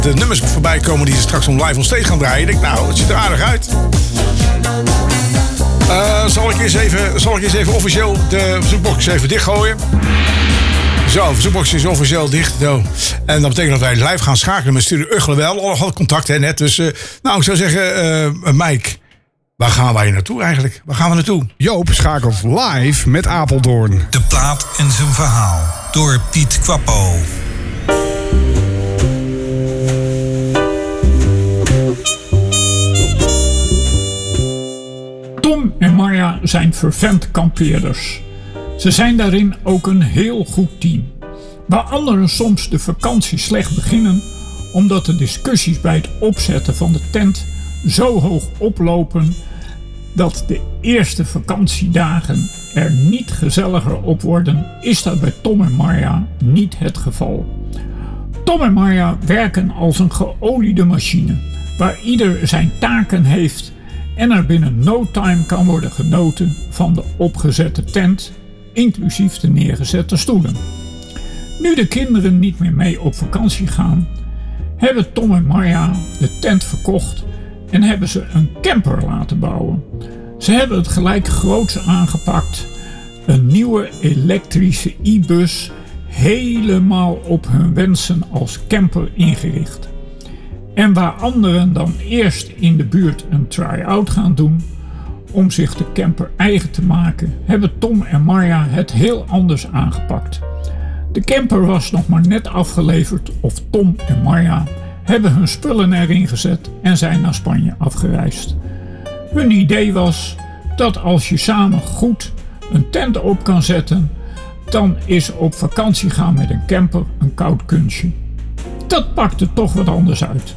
de nummers voorbij komen die ze straks live on stage gaan draaien. Ik denk, nou, het ziet er aardig uit. Zal ik eens even officieel de verzoekbox even dichtgooien? Zo, de verzoekbox is officieel dicht. Zo. En dat betekent dat wij live gaan schakelen met Studio Uggelen. We hadden al wat contact net. Dus nou, ik zou zeggen, Mike, waar gaan wij naartoe eigenlijk? Waar gaan we naartoe? Joop schakelt live met Apeldoorn. De plaat en zijn verhaal door Piet Quappo. Tom en Marja zijn fervent kampeerders. Ze zijn daarin ook een heel goed team. Waar anderen soms de vakantie slecht beginnen, omdat de discussies bij het opzetten van de tent zo hoog oplopen dat de eerste vakantiedagen er niet gezelliger op worden, is dat bij Tom en Marja niet het geval. Tom en Marja werken als een geoliede machine, waar ieder zijn taken heeft en er binnen no time kan worden genoten van de opgezette tent, inclusief de neergezette stoelen. Nu de kinderen niet meer mee op vakantie gaan, hebben Tom en Marja de tent verkocht en hebben ze een camper laten bouwen. Ze hebben het gelijk groots aangepakt. Een nieuwe elektrische e-bus, helemaal op hun wensen als camper ingericht. En waar anderen dan eerst in de buurt een try-out gaan doen om zich de camper eigen te maken, hebben Tom en Marja het heel anders aangepakt. De camper was nog maar net afgeleverd of Tom en Marja hebben hun spullen erin gezet en zijn naar Spanje afgereisd. Hun idee was dat als je samen goed een tent op kan zetten, dan is op vakantie gaan met een camper een koud kunstje. Dat pakte toch wat anders uit.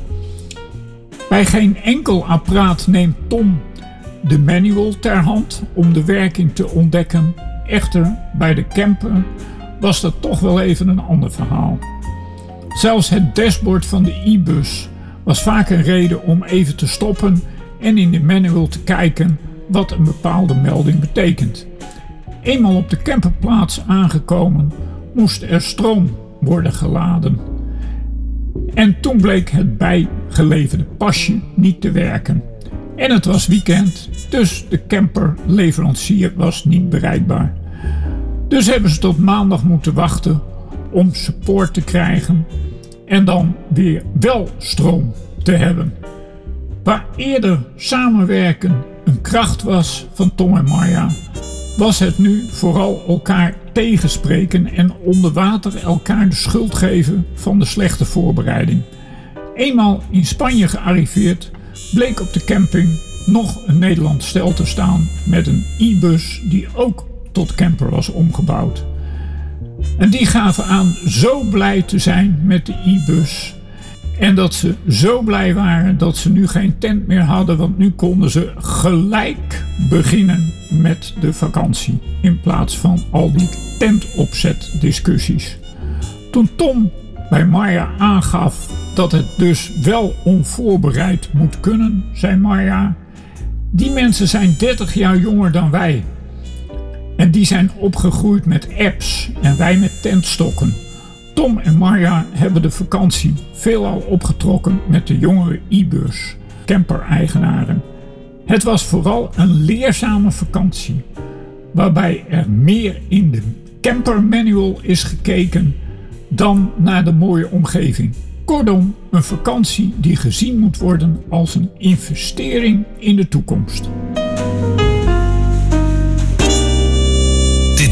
Bij geen enkel apparaat neemt Tom de manual ter hand om de werking te ontdekken. Echter, bij de camper was dat toch wel even een ander verhaal. Zelfs het dashboard van de e-bus was vaak een reden om even te stoppen en in de manual te kijken wat een bepaalde melding betekent. Eenmaal op de camperplaats aangekomen moest er stroom worden geladen. En toen bleek het bijgeleverde pasje niet te werken. En het was weekend, dus de camperleverancier was niet bereikbaar. Dus hebben ze tot maandag moeten wachten om support te krijgen en dan weer wel stroom te hebben. Waar eerder samenwerken een kracht was van Tom en Marja, was het nu vooral elkaar tegenspreken en onder water elkaar de schuld geven van de slechte voorbereiding. Eenmaal in Spanje gearriveerd, bleek op de camping nog een Nederlands stel te staan met een e-bus die ook tot camper was omgebouwd. En die gaven aan zo blij te zijn met de e-bus en dat ze zo blij waren dat ze nu geen tent meer hadden, want nu konden ze gelijk beginnen met de vakantie in plaats van al die tentopzetdiscussies. Toen Tom bij Marja aangaf dat het dus wel onvoorbereid moet kunnen, zei Marja: die mensen zijn 30 jaar jonger dan wij. En die zijn opgegroeid met apps en wij met tentstokken. Tom en Marja hebben de vakantie veelal opgetrokken met de jongere e-bus, camper-eigenaren. Het was vooral een leerzame vakantie, waarbij er meer in de camper-manual is gekeken dan naar de mooie omgeving. Kortom, een vakantie die gezien moet worden als een investering in de toekomst.